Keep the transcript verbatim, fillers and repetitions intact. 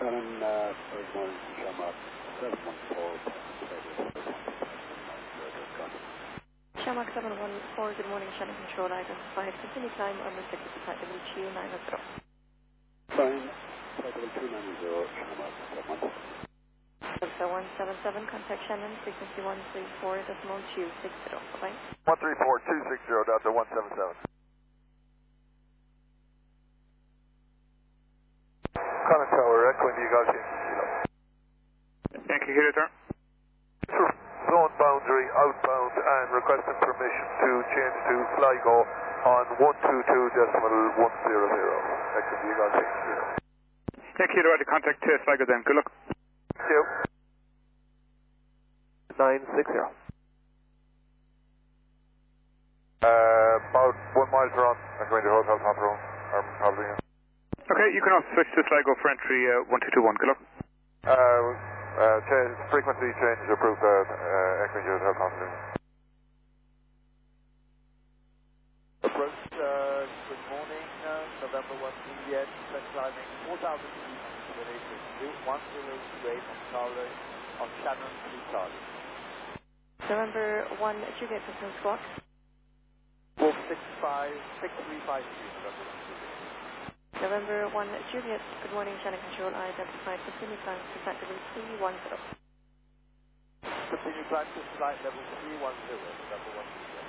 Shannon, uh, good morning, Shamrock seven one four. Shamrock seven one four, good morning, Shannon Control, identified. Continue climb unrestricted to flight W two nine zero. Fine, flight W two nine zero, Shamrock seven one four. Delta one seven seven, contact Shannon, frequency one three four decimal two six zero, bye-bye. one three four two six zero, Delta one seven seven. Connor Tower, Echo India Golf Kilo. Yankee Kilo, turn. Zone boundary, outbound, and requesting permission to change to Sligo on one two two decimal one zero zero. Echo India Golf Kilo. Yankee Kilo, right to contact uh, Sligo then, good luck. Thank you. nine six zero. Uh, about one mile per hour. I'm going to Hotel Top Room. I'm probably in. Okay, you can also switch to Sligo for entry uh, one two two one, good luck. Uh, uh, change, frequency change approved, uh, uh, Echo India Hotel Top Room. Approach, uh, good morning, uh, November one Juliet, set climbing four thousand feet with a one zero two eight on Charlie, on Shannon to Charlie. November one Juliet, Business Squawk. four six five, six three five three, November one Juliet. November one Juliet, good morning, Shannon Control, identified. Continue climb to flight level three one zero. Continue climb to flight level three one zero, November one Juliet.